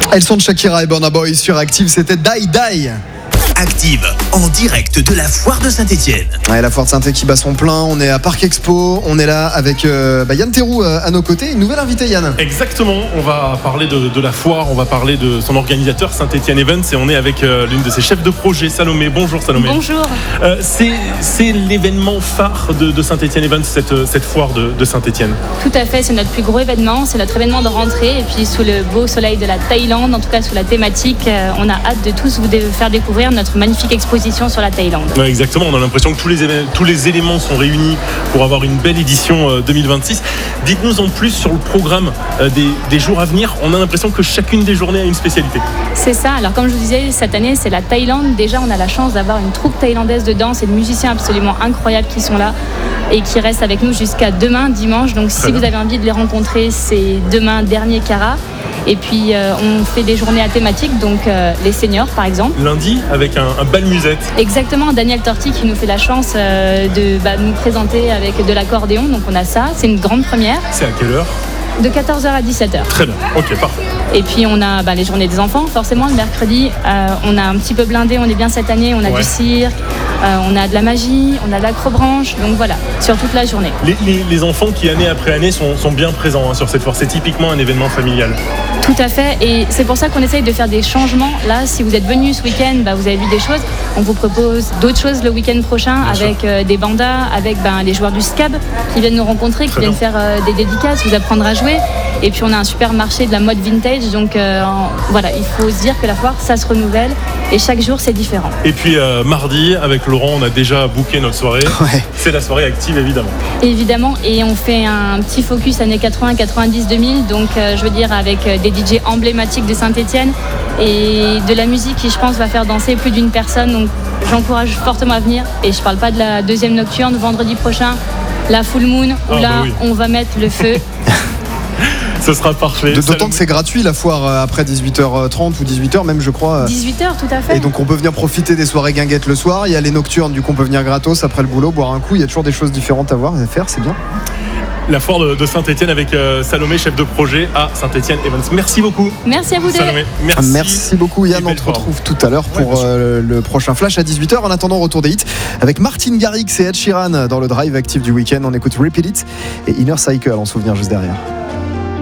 Elles sont de Shakira et Burna Boy sur Active, c'était Die Die. Active, en direct de la foire de Saint-Etienne. Ouais, la foire de Saint-Etienne qui bat son plein, on est à Parc Expo, on est là avec Yann Terroux à nos côtés, une nouvelle invitée Yann. Exactement, on va parler de la foire, on va parler de son organisateur Saint-Etienne Events et on est avec l'une de ses chefs de projet, Salomé. Bonjour Salomé. Bonjour. C'est l'événement phare de Saint-Etienne Events, cette foire de Saint-Etienne. Tout à fait, c'est notre plus gros événement, c'est notre événement de rentrée et puis sous le beau soleil de la Thaïlande, en tout cas sous la thématique, on a hâte de tous vous faire découvrir notre magnifique exposition sur la Thaïlande. Ouais, exactement, on a l'impression que tous les éléments sont réunis pour avoir une belle édition 2026. Dites-nous en plus sur le programme des jours à venir. On a l'impression que chacune des journées a une spécialité. C'est ça, alors comme je vous disais, cette année c'est la Thaïlande. Déjà on a la chance d'avoir une troupe thaïlandaise de danse et de musiciens absolument incroyables qui sont là et qui restent avec nous jusqu'à demain dimanche. Donc si vous avez envie de les rencontrer, c'est demain dernier Cara. Et puis on fait des journées à thématique, donc les seniors par exemple. Lundi avec un bal musette. Exactement, Daniel Torti qui nous fait la chance de nous présenter avec de l'accordéon. Donc on a ça, c'est une grande première. C'est à quelle heure ? De 14h à 17h. Très bien, ok, parfait. Et puis on a les journées des enfants, forcément le mercredi, on a un petit peu blindé, on est bien cette année, on a du cirque, on a de la magie, on a de l'acrobranche, donc voilà, sur toute la journée. Les enfants qui année après année sont bien présents sur cette foire, c'est typiquement un événement familial. Tout à fait, et c'est pour ça qu'on essaye de faire des changements. Là, si vous êtes venus ce week-end, vous avez vu des choses. On vous propose d'autres choses le week-end prochain avec des bandas, avec les joueurs du SCAB qui viennent nous rencontrer, qui viennent faire des dédicaces, vous apprendre à jouer. Et puis on a un super marché de la mode vintage, donc voilà, il faut se dire que la foire, ça se renouvelle et chaque jour c'est différent. Et puis mardi, avec Laurent, on a déjà booké notre soirée. Ouais. C'est la soirée Active évidemment. Évidemment, et on fait un petit focus années 80, 90, 2000, donc je veux dire avec des DJ emblématiques de Saint-Etienne et de la musique qui je pense va faire danser plus d'une personne, donc j'encourage fortement à venir. Et je parle pas de la deuxième nocturne vendredi prochain, la full moon, où on va mettre le feu. Ce sera parfait. D'autant que c'est gratuit la foire après 18h30 ou 18h même je crois. 18h tout à fait. Et donc on peut venir profiter des soirées guinguettes le soir. Il y a les nocturnes, du coup on peut venir gratos après le boulot, boire un coup. Il y a toujours des choses différentes à voir et à faire, c'est bien. La foire de Saint-Etienne avec Salomé, chef de projet à Saint-Etienne Events. Merci beaucoup. Merci à vous deux. Salomé, merci beaucoup Yann, on te retrouve tout à l'heure pour le prochain flash à 18h. En attendant, retour des hits avec Martin Garrix et Ed Sheeran dans le drive actif du week-end. On écoute Repeat It et Inner Cycle en souvenir juste derrière.